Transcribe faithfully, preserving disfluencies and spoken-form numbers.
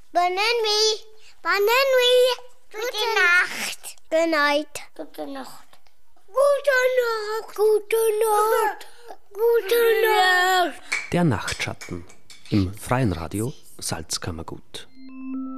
Bonne Bonne Gute Nacht. Gute Nacht. Gute Nacht. Gute Nacht. Gute Nacht. Gute Nacht. Der Nachtschatten im Freien Radio Salzkammergut.